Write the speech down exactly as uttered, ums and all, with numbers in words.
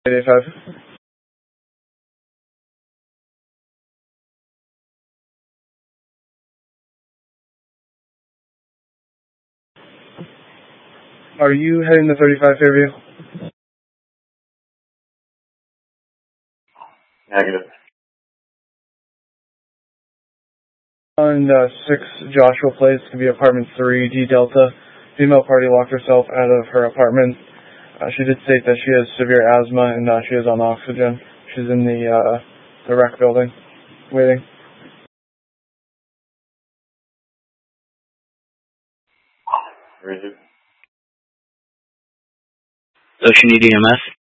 eighty-five. Are you heading to thirty-five Fairview? Negative. On uh, six Joshua Place, to be apartment three, D Delta. Female party locked herself out of her apartment. Uh, she did state that she has severe asthma and uh, she is on oxygen. She's in the uh, the rec building, waiting. Where is it? Ocean E D M S?